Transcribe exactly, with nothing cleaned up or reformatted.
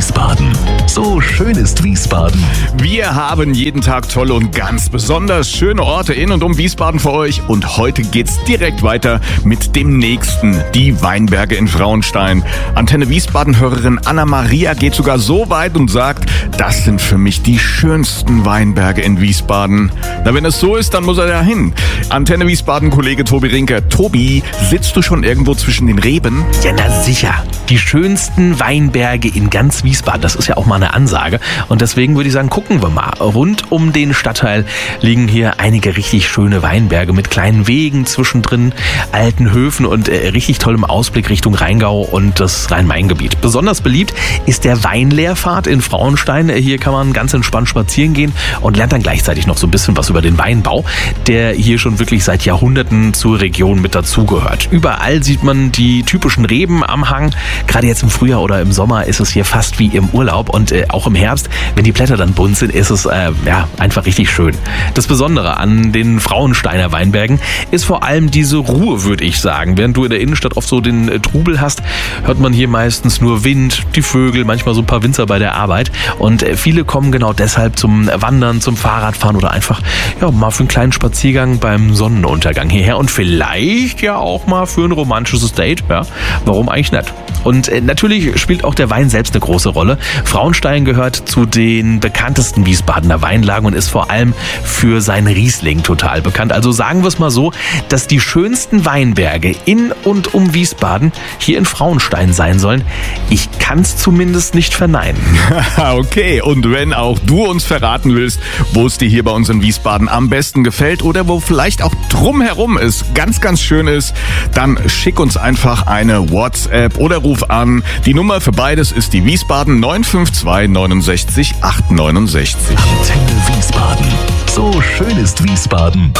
Wiesbaden. So schön ist Wiesbaden. Wir haben jeden Tag tolle und ganz besonders schöne Orte in und um Wiesbaden für euch. Und heute geht's direkt weiter mit dem nächsten, die Weinberge in Frauenstein. Antenne Wiesbaden-Hörerin Anna-Maria geht sogar so weit und sagt, das sind für mich die schönsten Weinberge in Wiesbaden. Na, wenn es so ist, dann muss er da hin. Antenne Wiesbaden-Kollege Tobi Rinker. Tobi, sitzt du schon irgendwo zwischen den Reben? Ja, na sicher. Die schönsten Weinberge in ganz Wiesbaden. Das ist ja auch mal eine Ansage. Und deswegen würde ich sagen, gucken wir mal. Rund um den Stadtteil liegen hier einige richtig schöne Weinberge mit kleinen Wegen zwischendrin, alten Höfen und äh, richtig tollem Ausblick Richtung Rheingau und das Rhein-Main-Gebiet. Besonders beliebt ist der Weinlehrpfad in Frauenstein. Hier kann man ganz entspannt spazieren gehen und lernt dann gleichzeitig noch so ein bisschen was über den Weinbau, der hier schon wirklich seit Jahrhunderten zur Region mit dazugehört. Überall sieht man die typischen Reben am Hang. Gerade jetzt im Frühjahr oder im Sommer ist es hier fast wie im Urlaub und äh, auch im Herbst, wenn die Blätter dann bunt sind, ist es äh, ja, einfach richtig schön. Das Besondere an den Frauensteiner Weinbergen ist vor allem diese Ruhe, würde ich sagen. Während du in der Innenstadt oft so den äh, Trubel hast, hört man hier meistens nur Wind, die Vögel, manchmal so ein paar Winzer bei der Arbeit. Und äh, viele kommen genau deshalb zum Wandern, zum Fahrradfahren oder einfach ja, mal für einen kleinen Spaziergang beim Sonnenuntergang hierher und vielleicht ja auch mal für ein romantisches Date. Ja, warum eigentlich nicht? Und äh, natürlich spielt auch der Wein selbst eine große Rolle. Frauenstein gehört zu den bekanntesten Wiesbadener Weinlagen und ist vor allem für seinen Riesling total bekannt. Also sagen wir es mal so, dass die schönsten Weinberge in und um Wiesbaden hier in Frauenstein sein sollen. Ich kann es zumindest nicht verneinen. Okay, und wenn auch du uns verraten willst, wo es dir hier bei uns in Wiesbaden am besten gefällt oder wo vielleicht auch drumherum ist, ganz, ganz schön ist, dann schick uns einfach eine WhatsApp oder ruf an. Die Nummer für beides ist die Wiesbaden neun fünf zwei neunundsechzig acht neunundsechzig. Antenne Wiesbaden. So schön ist Wiesbaden.